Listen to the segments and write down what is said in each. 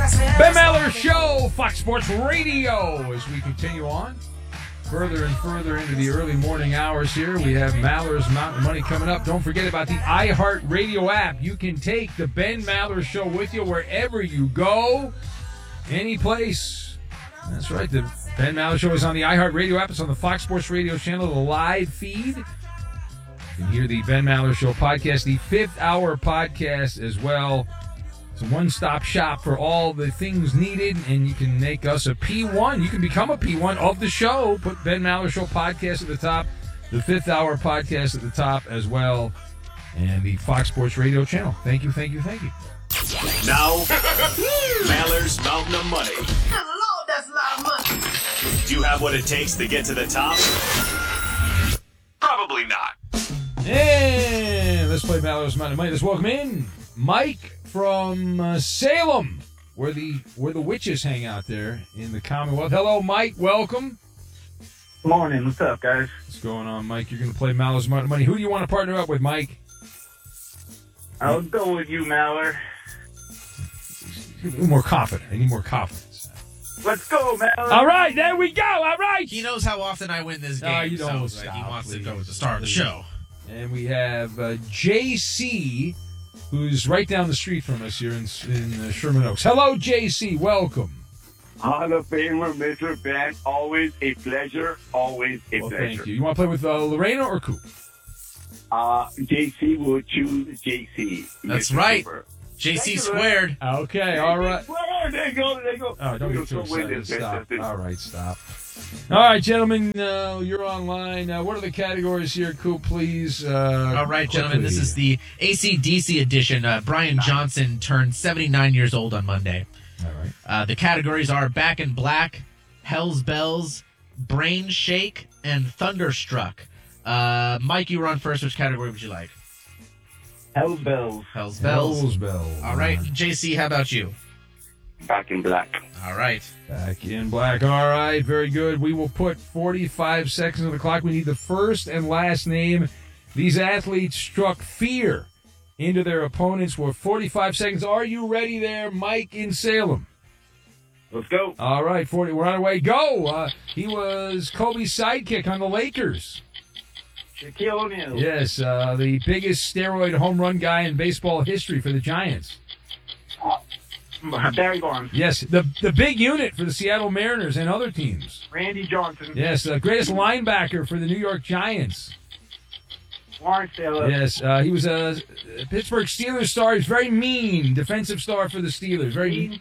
Ben Maller Show, Fox Sports Radio. As we continue on further and further into the early morning hours here, we have Maller's Mountain Money coming up. Don't forget about the iHeartRadio app. You can take the Ben Maller Show with you wherever you go, any place. That's right. The Ben Maller Show is on the iHeartRadio app. It's on the Fox Sports Radio channel, the live feed. You can hear the Ben Maller Show podcast, the 5th hour podcast as well. It's a one-stop shop for all the things needed, and you can make us a P1. You can become a P1 of the show. Put Ben Maller Show podcast at the top, the 5th hour podcast at the top as well, and the Fox Sports Radio channel. Thank you, thank you, thank you. Now, Maller's Mountain of Money. Lord, that's a lot of money. Do you have what it takes to get to the top? Probably not. And let's play Maller's Mountain of Money. Let's welcome in Mike from Salem, where the witches hang out there in the Commonwealth. Hello, Mike. Welcome. Morning. What's up, guys? What's going on, Mike? You're going to play Maller's Mountain of Money. Who do you want to partner up with, Mike? I'll go with you, Maller. A little more confident. I need more confidence. Let's go, Maller. All right, there we go. All right. He knows how often I win this game. No, you don't. So Stop, he wants please. to go with the star of the show. And we have JC, who's right down the street from us here in Sherman Oaks. Hello, JC. Welcome. Hall of Famer, Mr. Ben. Always a pleasure. Always a pleasure. Thank you. You want to play with Lorena or Coop? JC will choose JC. That's Mr. right. Cooper. JC squared. Okay, all right. There you go. There you go. Oh, don't get too Win excited. this, Stop. man. All right, stop. All right, gentlemen, you're online. What are the categories here, Coop, please? All right, gentlemen, this is the AC/DC edition. Brian Johnson turned 79 years old on Monday. All right. The categories are Back in Black, Hell's Bells, Brain Shake, and Thunderstruck. Mike, you were on first. Which category would you like? Hell's Bells. Hell's Bells. Hell's Bells. All right, JC, how about you? Back in Black. All right. Back in Black. All right, very good. We will put 45 seconds on the clock. We need the first and last name. These athletes struck fear into their opponents for 45 seconds. Are you ready there, Mike in Salem? Let's go. All right, 40. We're on our way. Go. He was Kobe's sidekick on the Lakers. Shaquille O'Neal. Yes, the biggest steroid home run guy in baseball history for the Giants. Barry Bonds. Yes, the big unit for the Seattle Mariners and other teams. Randy Johnson. Yes, the greatest linebacker for the New York Giants. Lawrence Taylor. Yes, he was a Pittsburgh Steelers star. He's very mean defensive star for the Steelers. Very mean.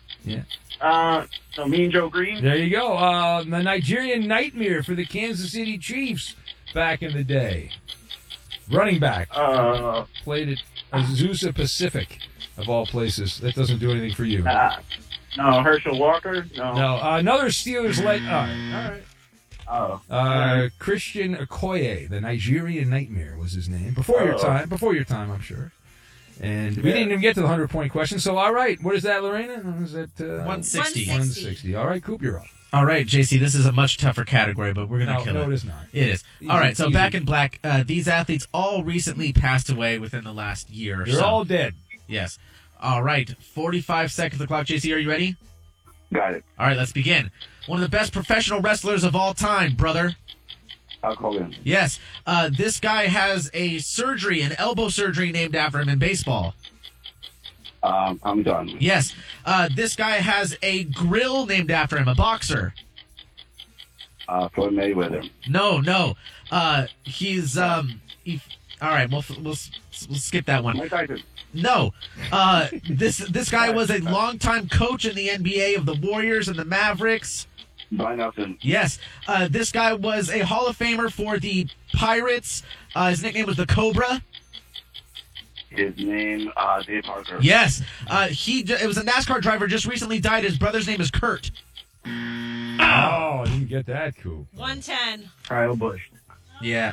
Yeah. Mean Joe Green. There you go. The Nigerian Nightmare for the Kansas City Chiefs back in the day. Running back. Played at Azusa Pacific, of all places. That doesn't do anything for you. No, Herschel Walker. No. No, another Steelers leg. All right. Christian Okoye, the Nigerian Nightmare was his name. Before your time. Before your time, I'm sure. And we didn't even get to the 100-point question. So, all right. What is that, Lorena? Is that 160. 160. All right, Coop, you're up. All right, JC, this is a much tougher category, but we're going to kill it. No, it is not. It is. Easy, All right, so easy. Back in Black, these athletes all recently passed away within the last year or so. They're all dead. Yes. All right, 45 seconds on the clock. JC, are you ready? Got it. All right, let's begin. One of the best professional wrestlers of all time, brother. I'll call him. Yes. This guy has an elbow surgery named after him in baseball. I'm done. Yes. This guy has a grill named after him, a boxer. Floyd Mayweather. No. He's all right. We'll skip that one. Mike Tyson. No. This guy was a longtime coach in the NBA of the Warriors and the Mavericks. Brian Nelson. Yes. This guy was a Hall of Famer for the Pirates. His nickname was the Cobra. His name, Dave Parker. Yes. It was a NASCAR driver, just recently died. His brother's name is Kurt. Oh, didn't get that, Coop. 110. Kyle Busch. Yeah.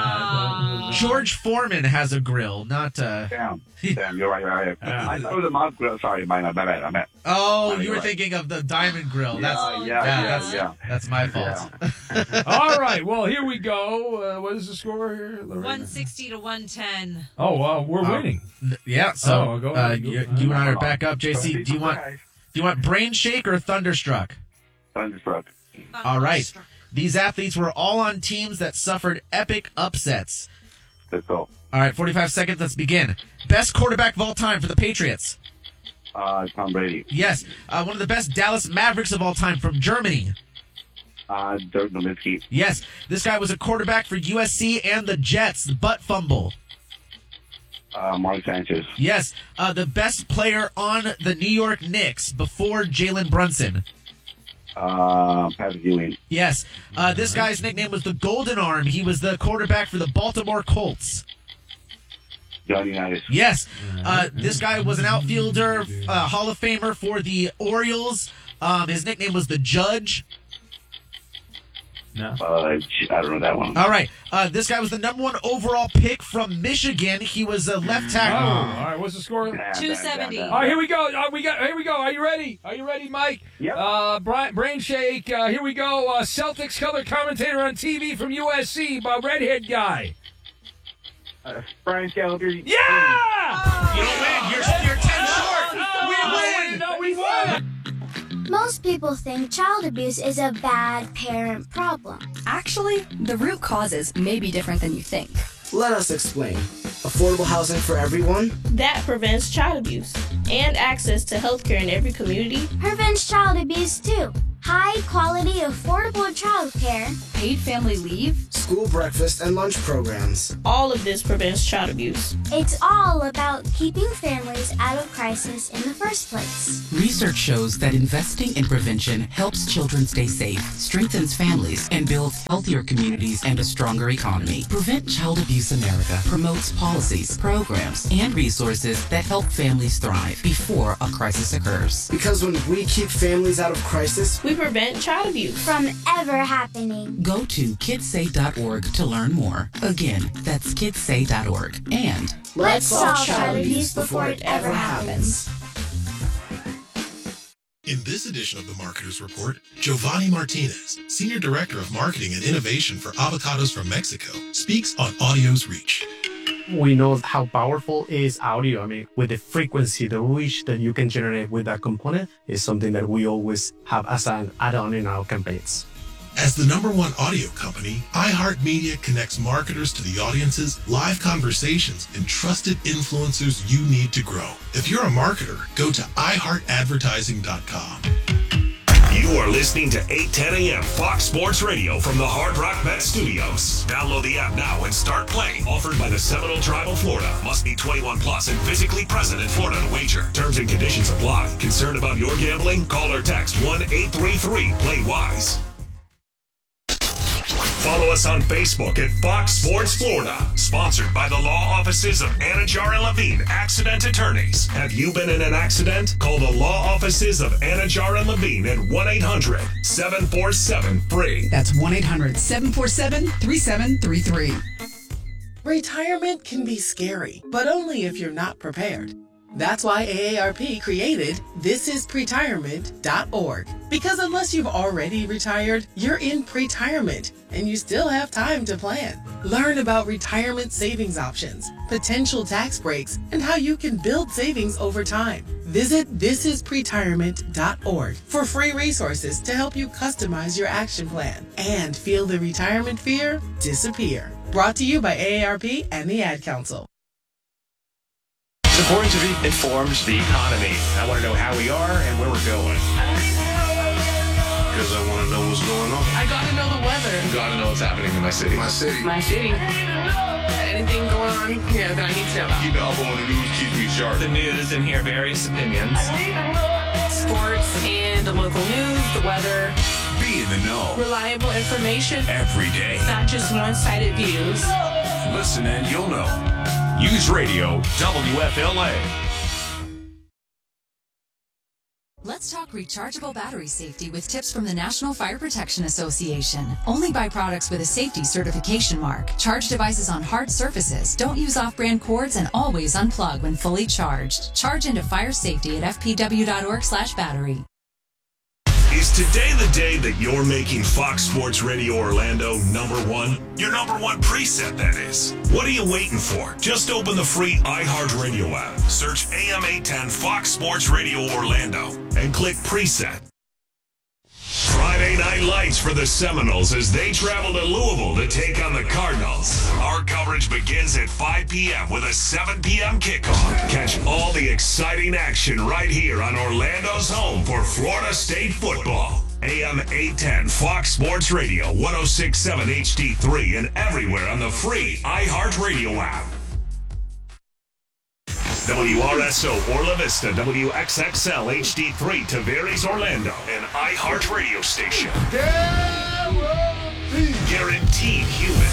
George Foreman has a grill, not... Damn, you're right. I thought it was a mob grill. Sorry, my bad. I meant. Oh, You're you were right. thinking of the diamond grill. Yeah. That's my fault. Yeah. All right, well, here we go. What is the score here, Lorena? 160 to 110. Oh, we're winning. Yeah, so go ahead. you and I are back up. JC, do you want Do you want Brain Shake or Thunderstruck? Thunderstruck. All right. These athletes were all on teams that suffered epic upsets. Let's go. All right, 45 seconds. Let's begin. Best quarterback of all time for the Patriots. Tom Brady. Yes. One of the best Dallas Mavericks of all time from Germany. Dirk Nowitzki. Yes. This guy was a quarterback for USC and the Jets. Butt fumble. Mark Sanchez. Yes. The best player on the New York Knicks before Jalen Brunson. Patrick Ewing. Yes. This guy's nickname was the Golden Arm. He was the quarterback for the Baltimore Colts. Johnny Unitas. Yes. This guy was an outfielder, Hall of Famer for the Orioles. His nickname was the Judge. No. I don't know that one. All right. This guy was the number 1 overall pick from Michigan. He was a left Oh, tackle. all right. What's the score? 270. All right, here we go. Here we go. Are you ready? Are you ready, Mike? Yep. Brain Shake. Here we go. Celtics color commentator on TV from USC, redhead guy. Brian Gallagher. Yeah! You don't win. You're 10 short. We won. Most people think child abuse is a bad parent problem. Actually, the root causes may be different than you think. Let us explain. Affordable housing for everyone? That prevents child abuse and access to healthcare in every community. Prevents child abuse too. High quality, affordable childcare. Paid family leave. School breakfast and lunch programs. All of this prevents child abuse. It's all about keeping families out of crisis in the first place. Research shows that investing in prevention helps children stay safe, strengthens families, and builds healthier communities and a stronger economy. Prevent Child Abuse America promotes policies, programs, and resources that help families thrive before a crisis occurs. Because when we keep families out of crisis, we prevent child abuse from ever happening. Go to kidssay.org to learn more. Again, that's kidssay.org. And let's solve child abuse before it ever happens. In this edition of the Marketers Report, Giovanni Martinez, Senior Director of Marketing and Innovation for Avocados from Mexico, speaks on audio's reach. We know how powerful is audio. I mean, with the frequency, the reach that you can generate with that component is something that we always have as an add-on in our campaigns. As the #1 audio company, iHeartMedia connects marketers to the audiences, live conversations, and trusted influencers you need to grow. If you're a marketer, go to iHeartAdvertising.com. You are listening to 8:10 a.m. Fox Sports Radio from the Hard Rock Bet Studios. Download the app now and start playing. Offered by the Seminole Tribe of Florida. Must be 21 plus and physically present in Florida to wager. Terms and conditions apply. Concerned about your gambling? Call or text 1-833-PLAY-WISE. Follow us on Facebook at Fox Sports Florida. Sponsored by the law offices of Anajar and Levine Accident Attorneys. Have you been in an accident? Call the law offices of Anajar and Levine at 1-800-747-FREE. That's 1-800-747-3733. Retirement can be scary, but only if you're not prepared. That's why AARP created thisispretirement.org. Because unless you've already retired, you're in pretirement, and you still have time to plan. Learn about retirement savings options, potential tax breaks, and how you can build savings over time. Visit thisispretirement.org for free resources to help you customize your action plan and feel the retirement fear disappear. Brought to you by AARP and the Ad Council. It's important to be informed the economy. I want to know how we are and where we're going. Because I want to know what's going on. I got to know the weather. Got to know what's happening in my city. My city. My city. Anything going on here that I need to know about? Keep it up on the news, keep me sharp. The news and hear various opinions. Sports and the local news, the weather. Be in the know. Reliable information. Every day. Not just one-sided views. Listen and you'll know. News Radio, WFLA. Let's talk rechargeable battery safety with tips from the National Fire Protection Association. Only buy products with a safety certification mark. Charge devices on hard surfaces. Don't use off-brand cords and always unplug when fully charged. Charge into fire safety at fpw.org/battery. Is today the day that you're making Fox Sports Radio Orlando #1? Your #1 preset, that is. What are you waiting for? Just open the free iHeartRadio app. Search AM 810 Fox Sports Radio Orlando and click Preset. Friday Night Lights for the Seminoles as they travel to Louisville to take on the Cardinals. Our coverage begins at 5 p.m. with a 7 p.m. kickoff. Catch all the exciting action right here on Orlando's home for Florida State football. AM 810 Fox Sports Radio, 106.7 HD3, and everywhere on the free iHeartRadio app. WRSO Orla Vista, WXXL HD3, Tavares Orlando, an iHeartRadio station. Guaranteed human.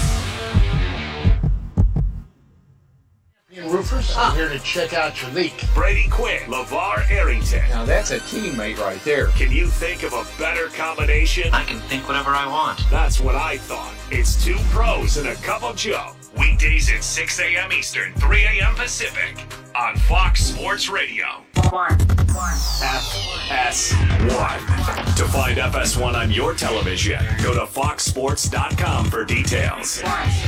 Roofers, I'm here to check out your leak. Brady Quinn, LeVar Arrington. Now that's a teammate right there. Can you think of a better combination? I can think whatever I want. That's what I thought. It's two pros and a cup of Joe. Weekdays at 6 a.m. Eastern, 3 a.m. Pacific on Fox Sports Radio. FS1. To find FS1 on your television, go to foxsports.com for details.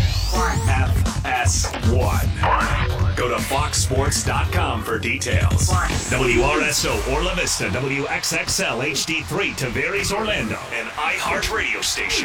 FS1. Go to foxsports.com for details. WRSO Orla Vista, WXXL HD3, Tavares Orlando, an iHeartRadio station.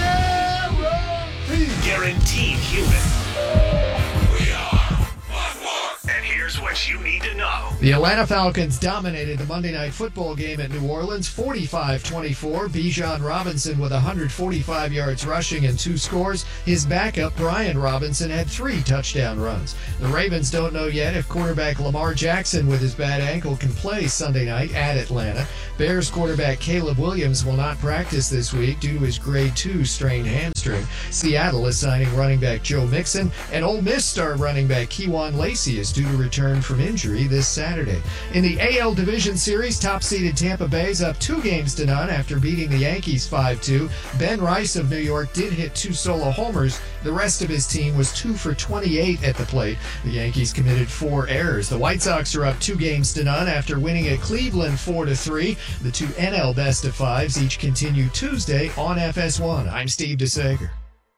Guaranteed human. We are one. And here's what you need to know. The Atlanta Falcons dominated the Monday Night Football game at New Orleans, 45-24. Bijan Robinson with 145 yards rushing and 2 scores. His backup, Brian Robinson, had 3 touchdown runs. The Ravens don't know yet if quarterback Lamar Jackson with his bad ankle can play Sunday night at Atlanta. Bears quarterback Caleb Williams will not practice this week due to his grade 2 strained hamstring. Seattle is signing running back Joe Mixon, and Ole Miss star running back Kejuan Lacey is due to return from injury this Saturday. In the AL Division Series, top-seeded Tampa Bay is up 2-0 after beating the Yankees 5-2. Ben Rice of New York did hit 2 solo homers. The rest of his team was 2 for 28 at the plate. The Yankees committed 4 errors. The White Sox are up 2-0 after winning at Cleveland 4-3. The 2 NL Best of Fives each continue Tuesday on FS1. I'm Steve DeSager.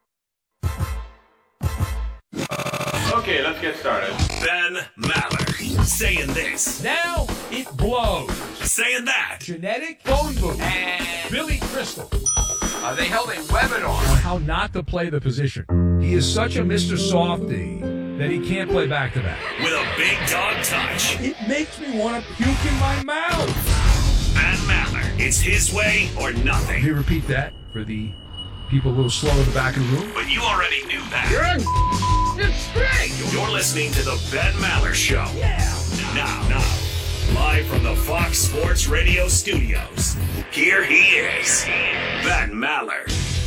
Okay, let's get started. Ben Maller saying this. Now it blows. Saying that. Genetic phone booth. And Billy Crystal. They held a webinar on how not to play the position. He is such a Mr. Softy that he can't play back-to-back. With a big dog touch. It makes me want to puke in my mouth. Ben Maller. It's his way or nothing. Can you repeat that for the people a little slow in the back of the room? But you already knew that. You're straight. You're listening to the Ben Maller Show. Yeah. Now, live from the Fox Sports Radio studios, here he is, Ben Maller.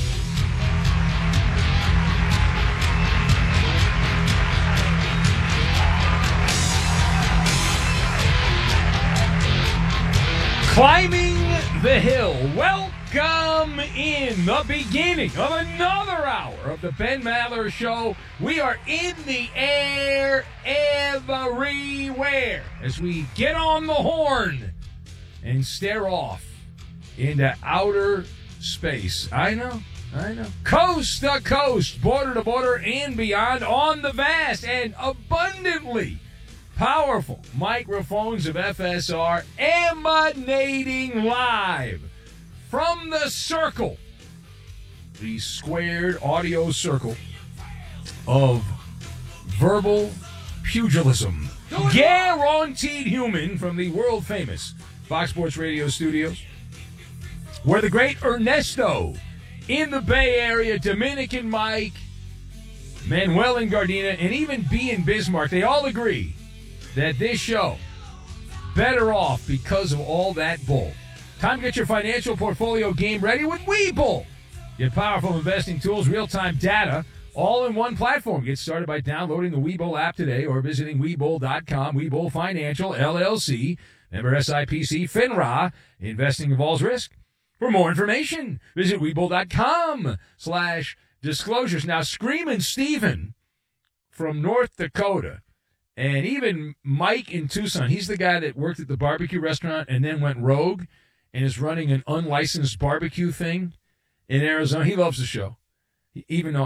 Climbing the hill. Welcome in the beginning of another hour of the Ben Maller Show. We are in the air everywhere as we get on the horn and stare off into outer space. I know. Coast to coast, border to border, and beyond on the vast and abundantly powerful microphones of FSR, emanating live from the circle, the squared audio circle of verbal pugilism. Guaranteed human from the world famous Fox Sports Radio studios, where the great Ernesto in the Bay Area, Dominican Mike, Manuel and Gardena, and even B in Bismarck, they all agree that this show better off because of all that bull. Time to get your financial portfolio game ready with Webull. Get powerful investing tools, real-time data, all in one platform. Get started by downloading the Webull app today or visiting Webull.com. Webull Financial, LLC, member SIPC, FINRA. Investing involves risk. For more information, visit Webull.com/disclosures. Now, Screamin' Steven from North Dakota, and even Mike in Tucson, he's the guy that worked at the barbecue restaurant and then went rogue and is running an unlicensed barbecue thing in Arizona. He loves the show, even though I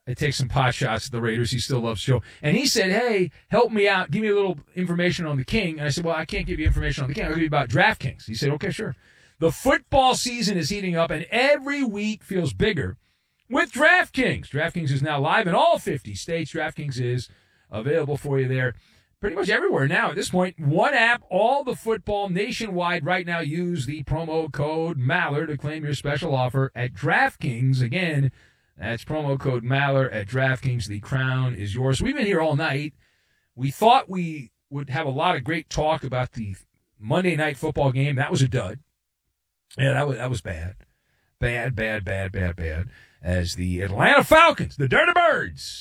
take some pot shots at the Raiders. He still loves Joe. And he said, hey, help me out. Give me a little information on the King. And I said, well, I can't give you information on the King. I'll give you about DraftKings. He said, okay, sure. The football season is heating up, and every week feels bigger with DraftKings. DraftKings is now live in all 50 states. DraftKings is available for you there pretty much everywhere now at this point. One app, all the football nationwide right now. Use the promo code Maller to claim your special offer at DraftKings. Again, that's promo code Maller at DraftKings. The crown is yours. We've been here all night. We thought we would have a lot of great talk about the Monday night football game. That was a dud. Yeah, that was bad. Bad. As the Atlanta Falcons, the Dirty Birds,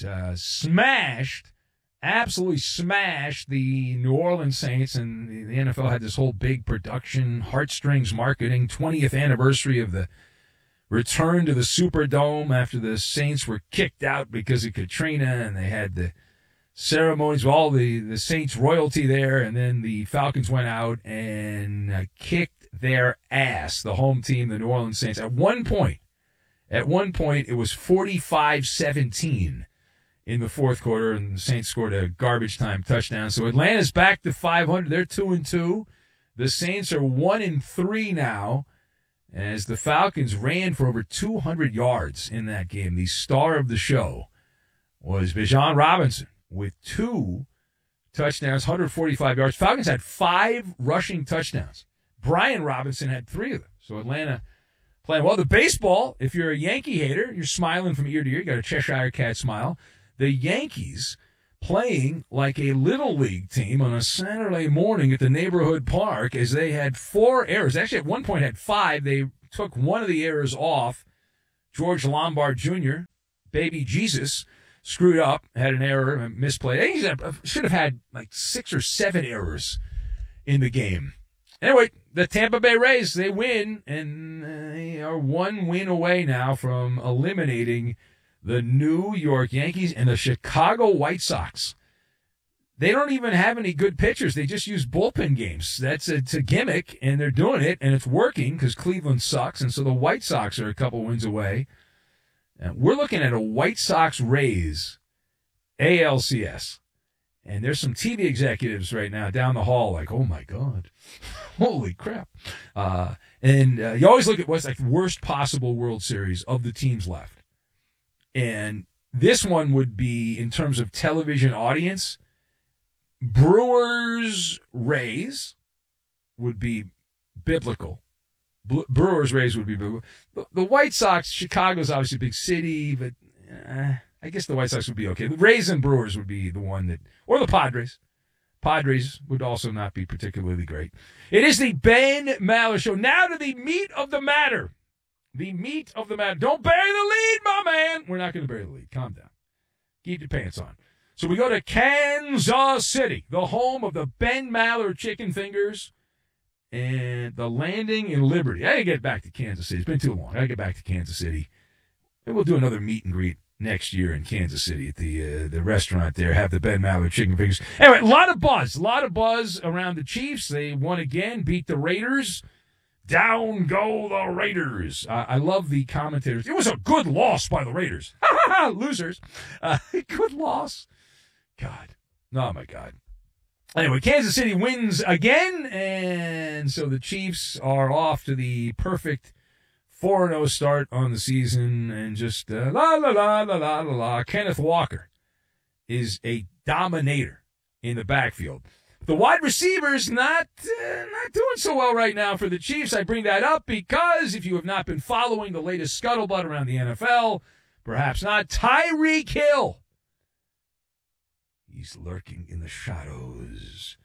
absolutely smashed the New Orleans Saints, and the NFL had this whole big production, heartstrings marketing, 20th anniversary of the return to the Superdome after the Saints were kicked out because of Katrina, and they had the ceremonies with all the Saints royalty there, and then the Falcons went out and kicked their ass, the home team, the New Orleans Saints. At one point, it was 45-17 in the fourth quarter, and the Saints scored a garbage time touchdown. So Atlanta's back to 500. They're 2-2. The Saints are 1-3 now, as the Falcons ran for over 200 yards in that game. The star of the show was Bijan Robinson with 2 touchdowns, 145 yards. Falcons had 5 rushing touchdowns. Brian Robinson had 3 of them. So Atlanta playing well. The baseball, if you're a Yankee hater, you're smiling from ear to ear. You got a Cheshire Cat smile. The Yankees playing like a Little League team on a Saturday morning at the neighborhood park, as they had 4 errors. Actually, at one point had 5. They took one of the errors off. George Lombard Jr., baby Jesus, screwed up, had an error, misplayed. He should have had like 6 or 7 errors in the game. Anyway, the Tampa Bay Rays, they win, and they are 1 win away now from eliminating the New York Yankees and the Chicago White Sox. They don't even have any good pitchers. They just use bullpen games. It's a gimmick, and they're doing it, and it's working because Cleveland sucks, and so the White Sox are a couple wins away. And we're looking at a White Sox-Rays ALCS. And there's some TV executives right now down the hall like, oh, my God. Holy crap. You always look at what's like the worst possible World Series of the teams left. And this one would be, in terms of television audience, Brewers-Rays would be biblical. Brewers-Rays would be biblical. The White Sox, Chicago's obviously a big city, but I guess the White Sox would be okay. The Rays and Brewers would be the one that, or the Padres. Padres would also not be particularly great. It is the Ben Maller Show. Now to the meat of the matter. The meat of the matter. Don't bury the lead, my man. We're not going to bury the lead. Calm down. Keep your pants on. So we go to Kansas City, the home of the Ben Maller Chicken Fingers and the Landing in Liberty. I got to get back to Kansas City. It's been too long. I got to get back to Kansas City. And we'll do another meet and greet next year in Kansas City at the restaurant there. Have the Ben Maller Chicken Fingers. Anyway, a lot of buzz around the Chiefs. They won again, beat the Raiders. Down go the Raiders. I love the commentators. It was a good loss by the Raiders. Losers. Good loss. God. Oh, my God. Anyway, Kansas City wins again, and so the Chiefs are off to the perfect 4-0 start on the season, and just la. Kenneth Walker is a dominator in the backfield. The wide receivers not doing so well right now for the Chiefs. I bring that up because if you have not been following the latest scuttlebutt around the NFL, perhaps not, Tyreek Hill. He's lurking in the shadows.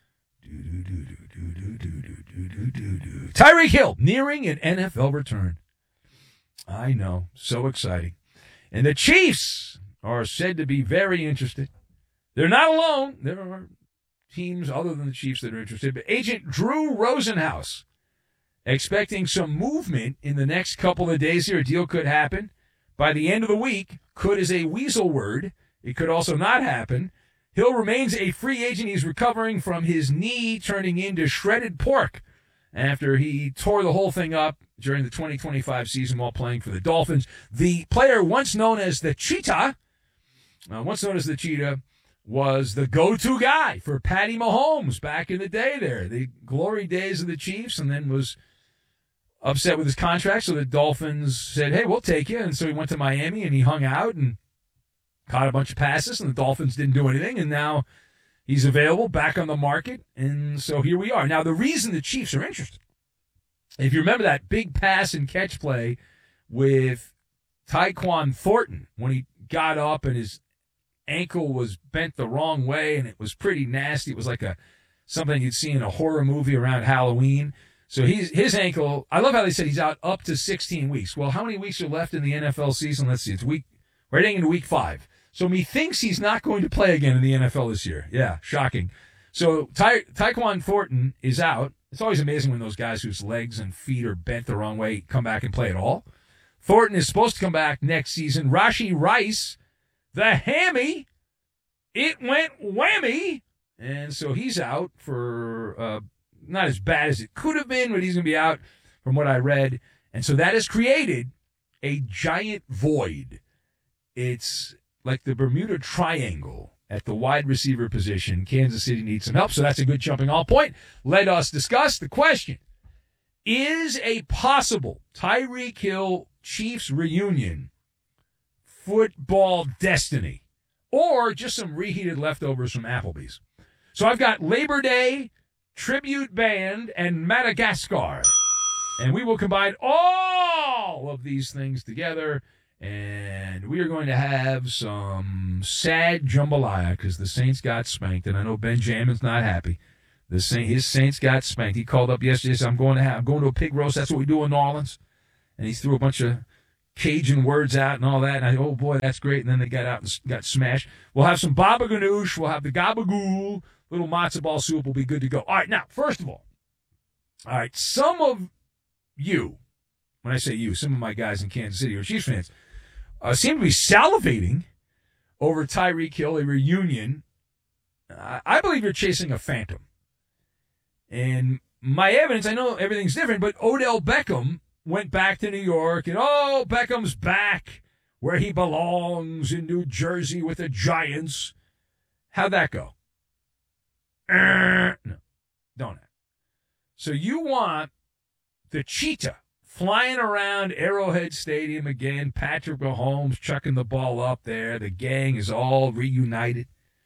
Tyreek Hill nearing an NFL return. I know, so exciting. And the Chiefs are said to be very interested. They're not alone. There are teams other than the Chiefs that are interested. But Agent Drew Rosenhaus expecting some movement in the next couple of days here. A deal could happen by the end of the week. Could is a weasel word. It could also not happen. Hill remains a free agent. He's recovering from his knee turning into shredded pork after he tore the whole thing up during the 2025 season while playing for the Dolphins. The player once known as the Cheetah once known as the Cheetah, was the go-to guy for Patty Mahomes back in the day there, the glory days of the Chiefs, and then was upset with his contract, so the Dolphins said, hey, we'll take you. And so he went to Miami, and he hung out and caught a bunch of passes, and the Dolphins didn't do anything, and now he's available, back on the market, and so here we are. Now, the reason the Chiefs are interested, if you remember that big pass and catch play with Tyquan Thornton when he got up and his ankle was bent the wrong way, and it was pretty nasty. It was like something you'd see in a horror movie around Halloween. So his ankle, I love how they said he's out up to 16 weeks. Well, how many weeks are left in the NFL season? Let's see. It's we're heading into week 5. So methinks he's not going to play again in the NFL this year. Yeah, shocking. So Tyquan Thornton is out. It's always amazing when those guys whose legs and feet are bent the wrong way come back and play at all. Thornton is supposed to come back next season. Rashee Rice, the hammy, it went whammy. And so he's out for not as bad as it could have been, but he's going to be out from what I read. And so that has created a giant void. It's like the Bermuda Triangle at the wide receiver position. Kansas City needs some help, so that's a good jumping off point. Let us discuss the question. Is a possible Tyreek Hill Chiefs reunion football destiny or just some reheated leftovers from Applebee's? So I've got Labor Day, Tribute Band, and Madagascar. And we will combine all of these things together, and we are going to have some sad jambalaya because the Saints got spanked, and I know Benjamin's not happy. His Saints got spanked. He called up yesterday and said, I'm going to a pig roast. That's what we do in New Orleans. And he threw a bunch of Cajun words out and all that. And I oh, boy, that's great. And then they got out and got smashed. We'll have some baba ganoush. We'll have the gabagool. Little matzo ball soup will be good to go. All right, now, first of all, some of you, when I say you, some of my guys in Kansas City are Chiefs fans, seem to be salivating over Tyreek Hill, a reunion. I believe you're chasing a phantom. And my evidence, I know everything's different, but Odell Beckham went back to New York, and Beckham's back where he belongs in New Jersey with the Giants. How'd that go? No, don't have. So you want the Cheetah flying around Arrowhead Stadium again, Patrick Mahomes chucking the ball up there, the gang is all reunited.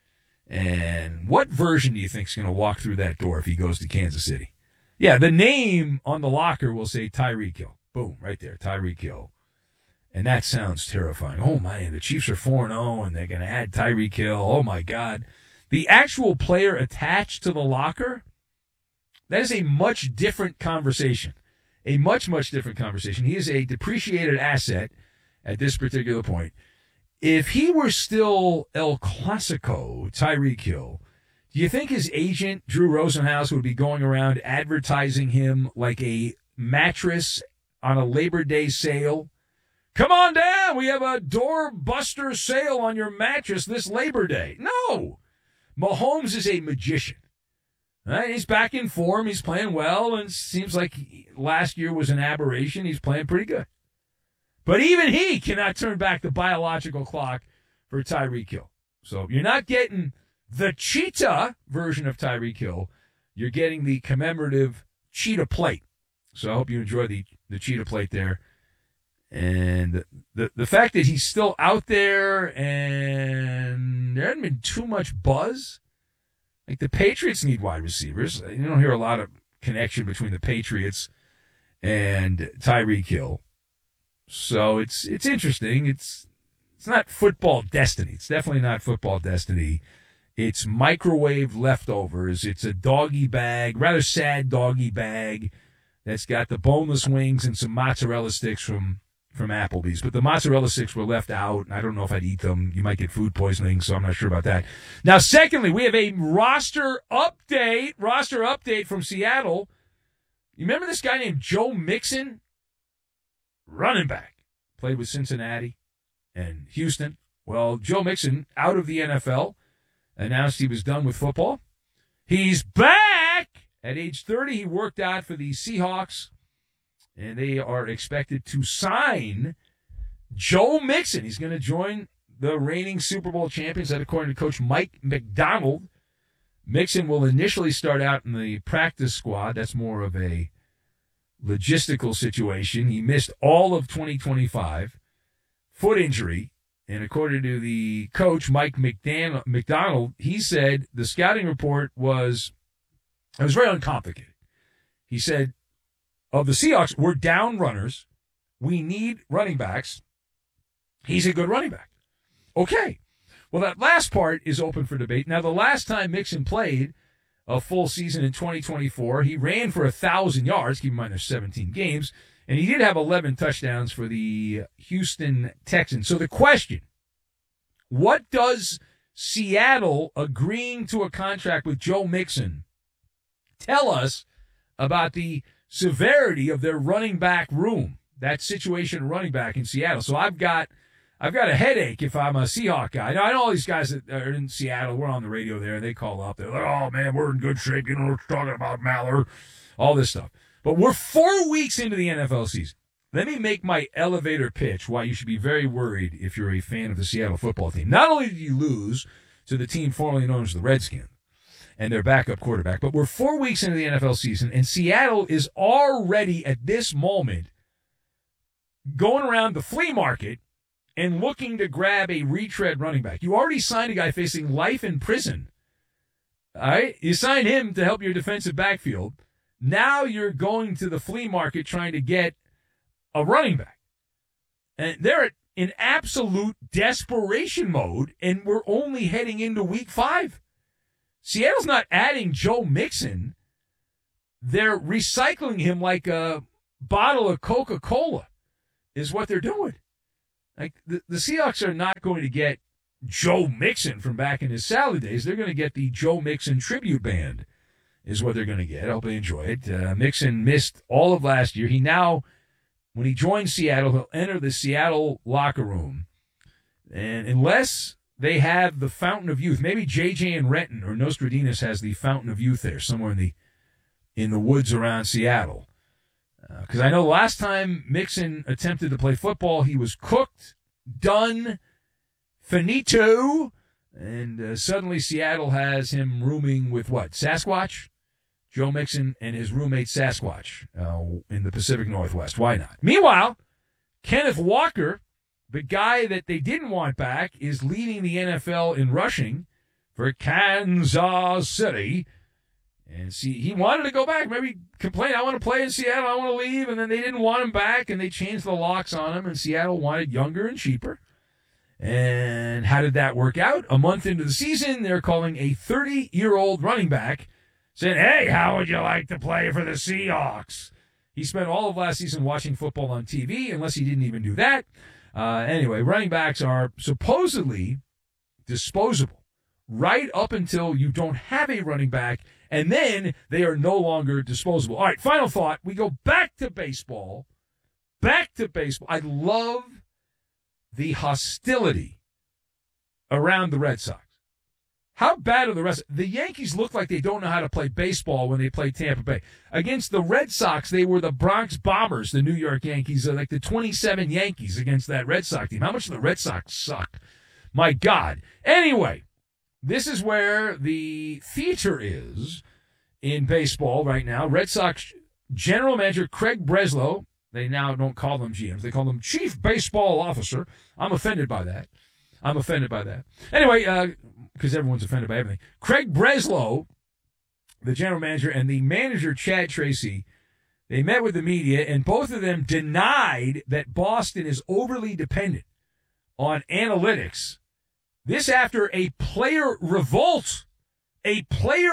And what version do you think is going to walk through that door if he goes to Kansas City? Yeah, the name on the locker will say Tyreek Hill. Boom, right there, Tyreek Hill. And that sounds terrifying. Oh, man, the Chiefs are 4-0, and they're going to add Tyreek Hill. Oh, my God. The actual player attached to the locker, that is a much different conversation. A much, much different conversation. He is a depreciated asset at this particular point. If he were still El Clasico, Tyreek Hill, do you think his agent, Drew Rosenhaus, would be going around advertising him like a mattress on a Labor Day sale? Come on down. We have a doorbuster sale on your mattress this Labor Day. No. Mahomes is a magician. Right? He's back in form. He's playing well, and it seems like last year was an aberration. He's playing pretty good. But even he cannot turn back the biological clock for Tyreek Hill. So you're not getting the Cheetah version of Tyreek Hill. You're getting the commemorative Cheetah plate. So I hope you enjoy the Cheetah plate there. And the fact that he's still out there and there hasn't been too much buzz. Like the Patriots need wide receivers. You don't hear a lot of connection between the Patriots and Tyreek Hill. So it's interesting. It's not football destiny. It's definitely not football destiny. It's microwave leftovers. It's a doggy bag, rather sad doggy bag that's got the boneless wings and some mozzarella sticks from Applebee's. But the mozzarella sticks were left out, and I don't know if I'd eat them. You might get food poisoning, so I'm not sure about that. Now, secondly, we have a roster update from Seattle. You remember this guy named Joe Mixon? Running back. Played with Cincinnati and Houston. Well, Joe Mixon, out of the NFL, announced he was done with football. He's back! At age 30, he worked out for the Seahawks, and they are expected to sign Joe Mixon. He's going to join the reigning Super Bowl champions. That according to Coach Mike McDonald. Mixon will initially start out in the practice squad. That's more of a logistical situation. He missed all of 2025, foot injury. And according to the coach, Mike McDonald, he said the scouting report was very uncomplicated. He said, of the Seahawks, we're down runners. We need running backs. He's a good running back. Okay. Well, that last part is open for debate. Now, the last time Mixon played a full season in 2024, he ran for 1,000 yards, keep in mind there's 17 games, and he did have 11 touchdowns for the Houston Texans. So the question, what does Seattle agreeing to a contract with Joe Mixon tell us about the severity of their running back room, that situation running back in Seattle? So I've got a headache if I'm a Seahawk guy. Now, I know all these guys that are in Seattle, we're on the radio there, and they call up. They're like, oh, man, we're in good shape. You know what we're talking about, Maller, all this stuff. But we're 4 weeks into the NFL season. Let me make my elevator pitch why you should be very worried if you're a fan of the Seattle football team. Not only did you lose to the team formerly known as the Redskins and their backup quarterback, but we're 4 weeks into the NFL season, and Seattle is already at this moment going around the flea market and looking to grab a retread running back. You already signed a guy facing life in prison. All right? You signed him to help your defensive backfield. Now you're going to the flea market trying to get a running back. And they're in absolute desperation mode, and we're only heading into week 5. Seattle's not adding Joe Mixon. They're recycling him like a bottle of Coca-Cola is what they're doing. Like the Seahawks are not going to get Joe Mixon from back in his salad days. They're going to get the Joe Mixon tribute band is what they're going to get. I hope they enjoy it. Mixon missed all of last year. He now, when he joins Seattle, he'll enter the Seattle locker room. And unless they have the Fountain of Youth, maybe J.J. and Renton or Nostradamus has the Fountain of Youth there somewhere in the woods around Seattle. Because I know last time Mixon attempted to play football, he was cooked, done, finito, and suddenly Seattle has him rooming with what? Sasquatch? Joe Mixon and his roommate Sasquatch in the Pacific Northwest. Why not? Meanwhile, Kenneth Walker, the guy that they didn't want back, is leading the NFL in rushing for Kansas City. And see, he wanted to go back. Maybe complain, I want to play in Seattle, I want to leave. And then they didn't want him back, and they changed the locks on him, and Seattle wanted younger and cheaper. And how did that work out? A month into the season, they're calling a 30-year-old running back, saying, hey, how would you like to play for the Seahawks? He spent all of last season watching football on TV, unless he didn't even do that. Anyway, running backs are supposedly disposable right up until you don't have a running back, and then they are no longer disposable. All right, final thought. We go back to baseball. I love the hostility around the Red Sox. How bad are the rest? The Yankees look like they don't know how to play baseball when they play Tampa Bay. Against the Red Sox, they were the Bronx Bombers, the New York Yankees, like the 27 Yankees against that Red Sox team. How much do the Red Sox suck? My God. Anyway, this is where the theater is in baseball right now. Red Sox general manager Craig Breslow, they now don't call them GMs, they call them Chief Baseball Officer. I'm offended by that. Anyway, because everyone's offended by everything. Craig Breslow, the general manager, and the manager, Chad Tracy, they met with the media, and both of them denied that Boston is overly dependent on analytics. This after a player revolt in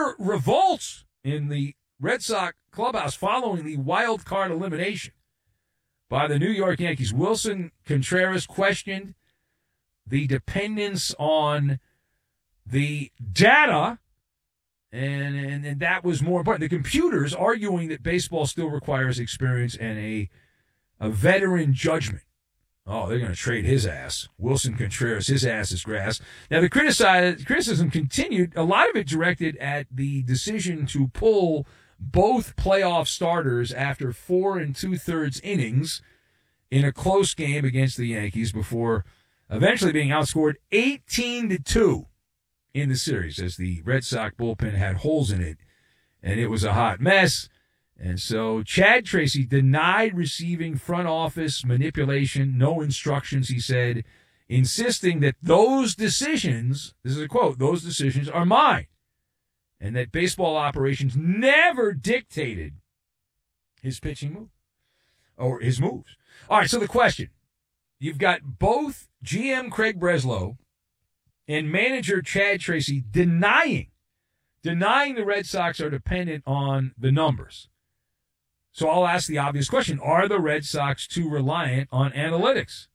the Red Sox clubhouse following the wild card elimination by the New York Yankees. Wilson Contreras questioned the dependence on the data, and that was more important. The computers arguing that baseball still requires experience and a veteran judgment. Oh, they're going to trade his ass. Wilson Contreras, his ass is grass. Now, the criticism continued, a lot of it directed at the decision to pull both playoff starters after 4 2/3 innings in a close game against the Yankees before eventually being outscored 18-2 in the series as the Red Sox bullpen had holes in it, and it was a hot mess. And so Chad Tracy denied receiving front office manipulation, no instructions, he said, insisting that those decisions, this is a quote, those decisions are mine, and that baseball operations never dictated his pitching move or his moves. All right, so the question, you've got both GM Craig Breslow and manager Chad Tracy denying the Red Sox are dependent on the numbers. So I'll ask the obvious question, are the Red Sox too reliant on analytics?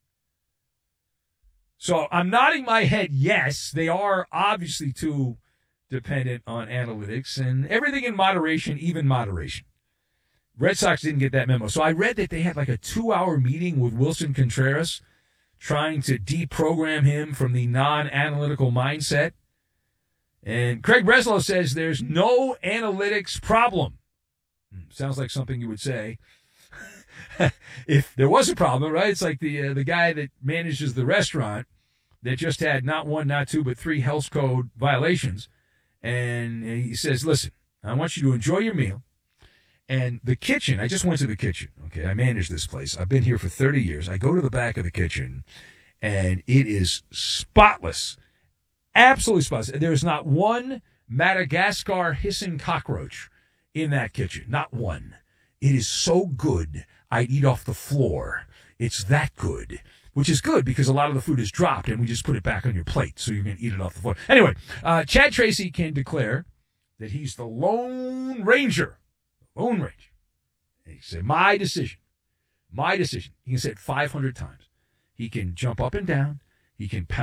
So I'm nodding my head, yes, they are obviously too dependent on analytics, and everything in moderation, even moderation. Red Sox didn't get that memo. So I read that they had like a 2-hour meeting with Wilson Contreras trying to deprogram him from the non-analytical mindset. And Craig Breslow says there's no analytics problem. Sounds like something you would say if there was a problem, right? It's like the guy that manages the restaurant that just had not one, not two, but 3 health code violations. And he says, listen, I want you to enjoy your meal. And the kitchen, I just went to the kitchen. Okay, I manage this place. I've been here for 30 years. I go to the back of the kitchen, and it is spotless. Absolutely spotless. There's not one Madagascar hissing cockroach in that kitchen. Not one. It is so good, I'd eat off the floor. It's that good, which is good because a lot of the food is dropped, and we just put it back on your plate, so you're going to eat it off the floor. Anyway, Chad Tracy can declare that he's the Lone Ranger. Lone Ranger. And he said, my decision. My decision. He can say it 500 times. He can jump up and down. He can pound.